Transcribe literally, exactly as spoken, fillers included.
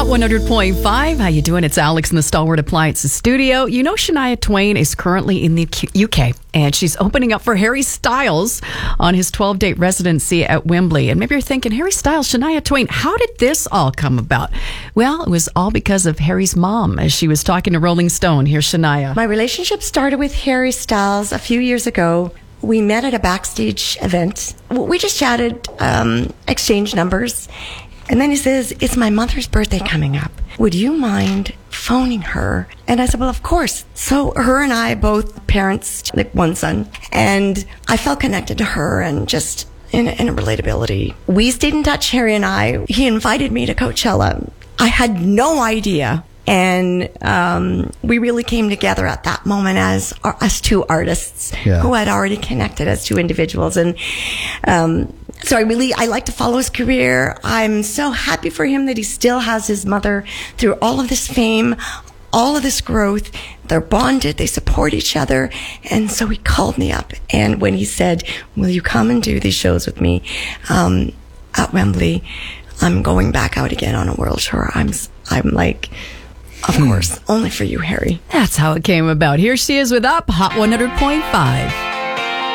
Hot one hundred point five. How you doing? It's Alex in the Stalwart Appliances studio. You know Shania Twain is currently in the U K, and she's opening up for Harry Styles on his twelve-date residency at Wembley. And maybe you're thinking, Harry Styles, Shania Twain, how did this all come about? Well, it was all because of Harry's mom, as she was talking to Rolling Stone. Here's Shania. My relationship started with Harry Styles a few years ago. We met at a backstage event. We just chatted, um, exchanged numbers. And then he says, it's my mother's birthday coming up. Would you mind phoning her? And I said, well, of course. So her and I, both parents, like one son, and I felt connected to her and just in, in a relatability. We stayed in touch, Harry and I. He invited me to Coachella. I had no idea. And um, we really came together at that moment as as two artists yeah. who had already connected as two individuals. And um, so I really, I like to follow his career. I'm so happy for him that he still has his mother through all of this fame, all of this growth. They're bonded, they support each other. And so he called me up. And when he said, will you come and do these shows with me um, at Wembley? I'm going back out again on a world tour. I'm, I'm like... Of course, only for you, Harry. That's how it came about. Here she is with Up, Hot one hundred point five.